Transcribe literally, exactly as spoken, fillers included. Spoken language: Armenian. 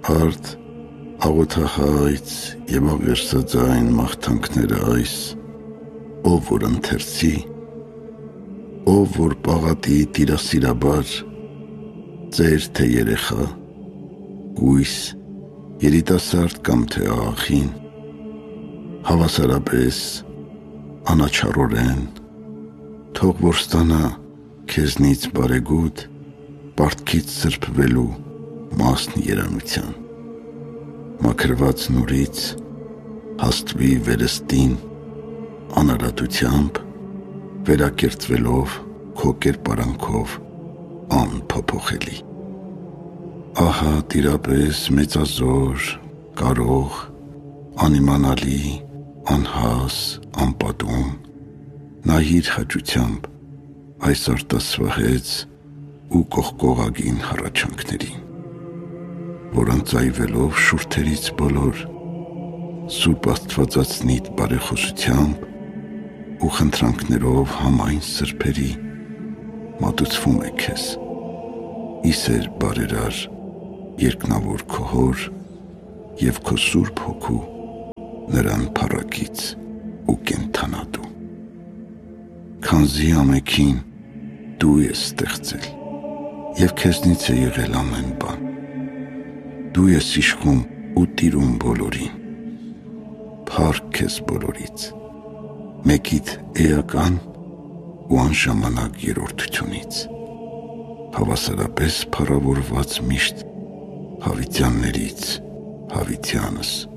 Արդ աղոթահայց և աղերսաձայն մաղթանքները այս, ով որ ընթերցի, ով որ պաղատի տիրասիրաբար, ծեր թե երեխա, գույս, երիտասարդ կամ թե աղախին, հավասարապես, անաչառորեն, թող որ ստանա քեզնից բարեգութ, պարտքից սրբվելու մասն երանության, մաքրված նորից հաստվի վերստին անարատությամբ, վերակերտվելով քո կերպարանքով անփոփոխելի։ Ահա տիրապես մեծազոր, կարող, անիմանալի, անհաս, անպատում, նայիր հաճությամբ այս արտասվահեց ու կողկողագին հառաչանքներին, որ ընծայվելով շուրթերից բոլոր, Սուրբ Աստվածածնիդ բարեխոսությամբ ու խնդրանքներով համայն սրբերի մատուցվում է քեզ, ի սեր բարերար երկնավոր քո հոր և քո Սուրբ Հոգու նրան փառակից ու կենդանատու։ Քանզի ամենքին դու ես ստեղծել և քեզնից է եղել ամեն բան, դու ես իշխում ու տիրում բոլորին, փառք քեզ բոլորից, մեկիդ էական ու անժամանակ երրորդությունից, հավասարապես փառավորված միշտ հավիտյաններից հավիտյանս